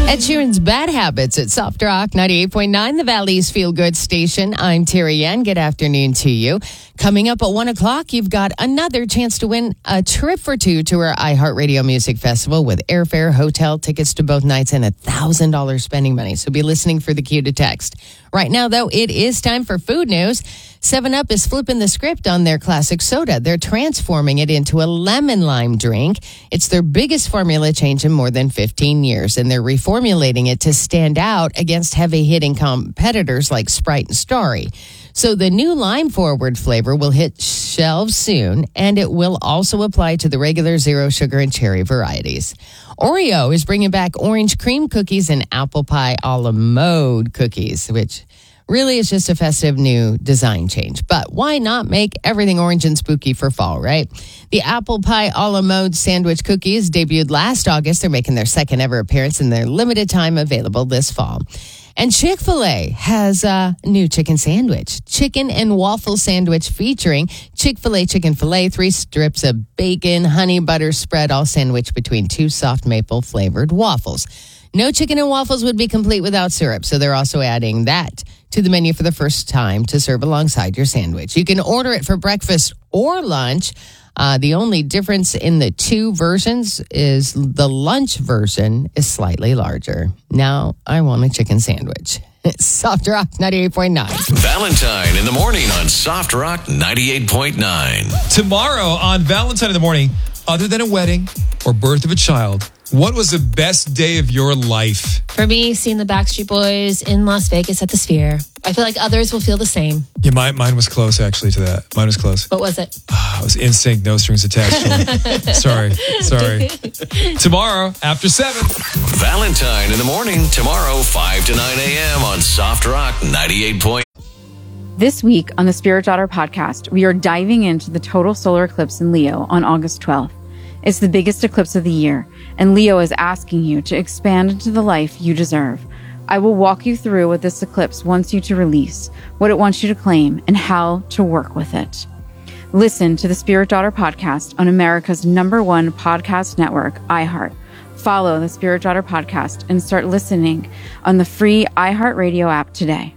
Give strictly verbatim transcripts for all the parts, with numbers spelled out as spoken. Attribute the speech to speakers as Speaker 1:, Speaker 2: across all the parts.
Speaker 1: Ed Sheeran's Bad Habits at Soft Rock ninety-eight point nine, the Valley's Feel Good station. I'm Terry Ann. Good afternoon to you. Coming up at one o'clock, you've got another chance to win a trip for two to our iHeartRadio Music Festival with airfare, hotel, tickets to both nights, and one thousand dollars spending money. So be listening for the cue to text. Right now, though, it is time for food news. seven up is flipping the script on their classic soda. They're transforming it into a lemon lime drink. It's their biggest formula change in more than fifteen years, and they're reformulating it to stand out against heavy-hitting competitors like Sprite and Starry. So the new lime-forward flavor will hit shelves soon, and it will also apply to the regular zero sugar and cherry varieties. Oreo is bringing back orange cream cookies and apple pie a la mode cookies, which really is just a festive new design change. But why not make everything orange and spooky for fall, right? The apple pie a la mode sandwich cookies debuted last August. They're making their second ever appearance in their limited time available this fall. And Chick-fil-A has a new chicken sandwich. Chicken and waffle sandwich featuring Chick-fil-A chicken filet, three strips of bacon, honey butter spread, all sandwiched between two soft maple flavored waffles. No chicken and waffles would be complete without syrup, so they're also adding that to the menu for the first time to serve alongside your sandwich. You can order it for breakfast or lunch. Uh, the only difference in the two versions is the lunch version is slightly larger. Now, I want a chicken sandwich. Soft Rock ninety-eight point nine.
Speaker 2: Valentine in the morning on Soft Rock ninety-eight point nine.
Speaker 3: Tomorrow on Valentine in the morning, other than a wedding or birth of a child, what was the best day of your life?
Speaker 4: For me, seeing the Backstreet Boys in Las Vegas at the Sphere. I feel like others will feel the same.
Speaker 3: Yeah, mine, mine was close, actually, to that. Mine was close.
Speaker 4: What was it?
Speaker 3: Ah, it was N Sync, no strings attached. sorry, sorry. Tomorrow, after seven.
Speaker 2: Valentine in the morning, tomorrow, five to nine a.m. on Soft Rock ninety-eight point nine.
Speaker 5: This week on the Spirit Daughter podcast, we are diving into the total solar eclipse in Leo on August twelfth. It's the biggest eclipse of the year, and Leo is asking you to expand into the life you deserve. I will walk you through what this eclipse wants you to release, what it wants you to claim, and how to work with it. Listen to the Spirit Daughter podcast on America's number one podcast network, iHeart. Follow the Spirit Daughter podcast and start listening on the free iHeartRadio app today.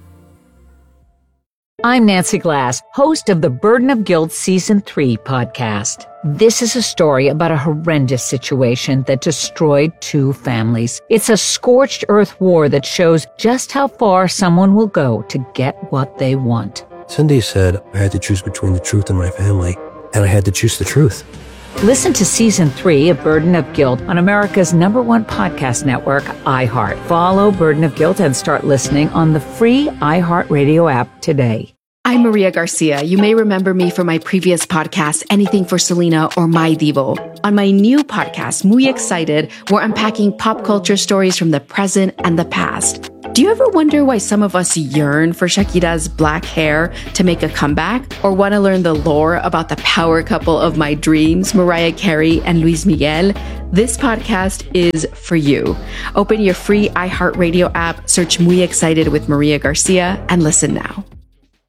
Speaker 6: I'm Nancy Glass, host of the Burden of Guilt Season three podcast. This is a story about a horrendous situation that destroyed two families. It's a scorched earth war that shows just how far someone will go to get what they want.
Speaker 7: Cindy said I had to choose between the truth and my family, and I had to choose the truth.
Speaker 6: Listen to Season three of Burden of Guilt on America's number one podcast network, iHeart. Follow Burden of Guilt and start listening on the free iHeartRadio app today.
Speaker 8: I'm Maria Garcia. You may remember me from my previous podcast, Anything for Selena or My Divo. On my new podcast, Muy Excited, we're unpacking pop culture stories from the present and the past. Do you ever wonder why some of us yearn for Shakira's black hair to make a comeback? Or want to learn the lore about the power couple of my dreams, Mariah Carey and Luis Miguel? This podcast is for you. Open your free iHeartRadio app, search Muy Excited with Maria Garcia, and listen now.